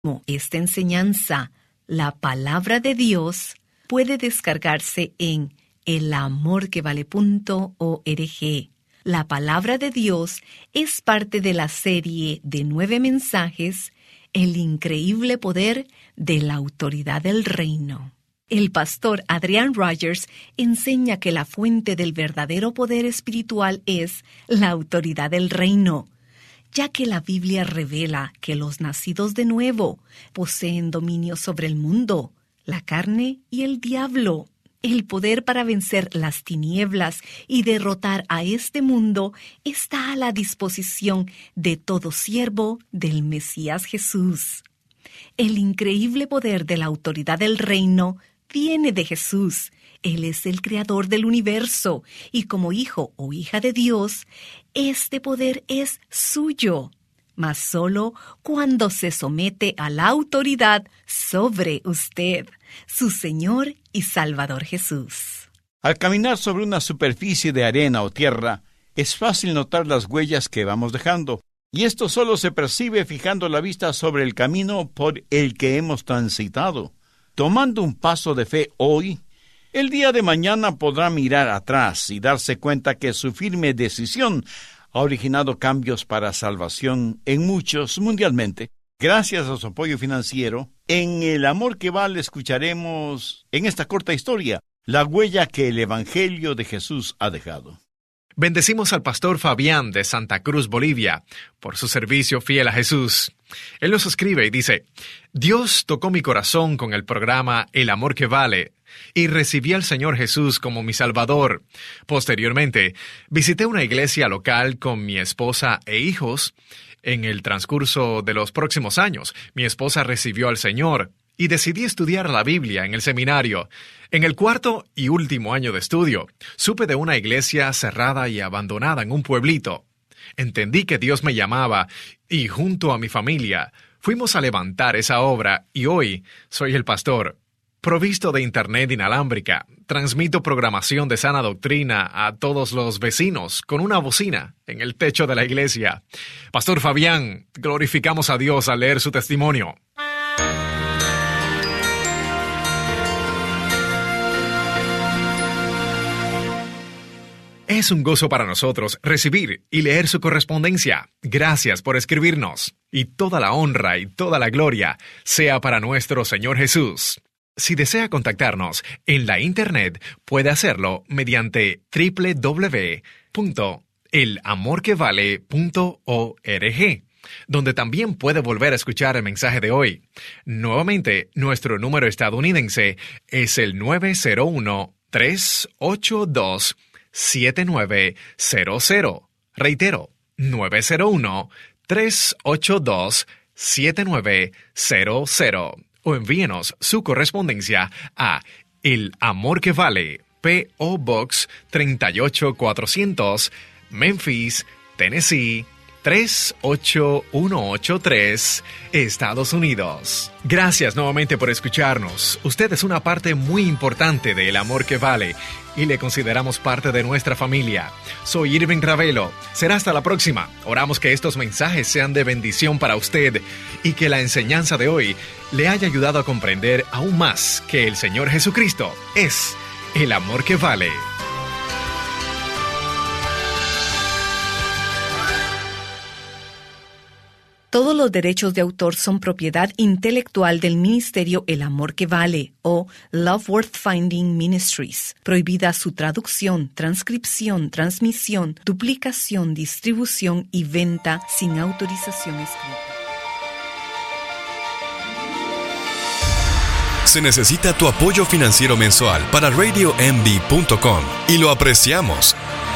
Esta enseñanza, la palabra de Dios, puede descargarse en elamorquevale.org. La palabra de Dios es parte de la serie de 9 mensajes, El increíble poder de la autoridad del reino. El pastor Adrian Rogers enseña que la fuente del verdadero poder espiritual es la autoridad del reino, ya que la Biblia revela que los nacidos de nuevo poseen dominio sobre el mundo, la carne y el diablo. El poder para vencer las tinieblas y derrotar a este mundo está a la disposición de todo siervo del Mesías Jesús. El increíble poder de la autoridad del reino viene de Jesús. Él es el creador del universo y como hijo o hija de Dios, este poder es suyo, mas solo cuando se somete a la autoridad sobre usted, su Señor y Salvador Jesús. Al caminar sobre una superficie de arena o tierra, es fácil notar las huellas que vamos dejando, y esto solo se percibe fijando la vista sobre el camino por el que hemos transitado. Tomando un paso de fe hoy, el día de mañana podrá mirar atrás y darse cuenta que su firme decisión ha originado cambios para salvación en muchos mundialmente. Gracias a su apoyo financiero, en El Amor que Vale escucharemos en esta corta historia la huella que el Evangelio de Jesús ha dejado. Bendecimos al pastor Fabián de Santa Cruz, Bolivia, por su servicio fiel a Jesús. Él nos escribe y dice: Dios tocó mi corazón con el programa El Amor que Vale y recibí al Señor Jesús como mi Salvador. Posteriormente, visité una iglesia local con mi esposa e hijos. En el transcurso de los próximos años, mi esposa recibió al Señor y decidí estudiar la Biblia en el seminario. En el 4º y último año de estudio, supe de una iglesia cerrada y abandonada en un pueblito. Entendí que Dios me llamaba y junto a mi familia fuimos a levantar esa obra y hoy soy el pastor. Provisto de internet inalámbrica, transmito programación de sana doctrina a todos los vecinos con una bocina en el techo de la iglesia. Pastor Fabián, glorificamos a Dios al leer su testimonio. Es un gozo para nosotros recibir y leer su correspondencia. Gracias por escribirnos. Y toda la honra y toda la gloria sea para nuestro Señor Jesús. Si desea contactarnos en la internet, puede hacerlo mediante www.elamorquevale.org, donde también puede volver a escuchar el mensaje de hoy. Nuevamente, nuestro número estadounidense es el 901-382-7900. Reitero, 901-382-7900. O envíenos su correspondencia a El Amor que Vale, P.O. Box 38400, Memphis, Tennessee 38183, Estados Unidos. Gracias nuevamente por escucharnos. Usted es una parte muy importante de El Amor que Vale y le consideramos parte de nuestra familia. Soy Irving Ravelo. Será hasta la próxima. Oramos que estos mensajes sean de bendición para usted y que la enseñanza de hoy le haya ayudado a comprender aún más que el Señor Jesucristo es el amor que vale. Todos los derechos de autor son propiedad intelectual del Ministerio El Amor que Vale o Love Worth Finding Ministries. Prohibida su traducción, transcripción, transmisión, duplicación, distribución y venta sin autorización escrita. Se necesita tu apoyo financiero mensual para RadioMD.com y lo apreciamos.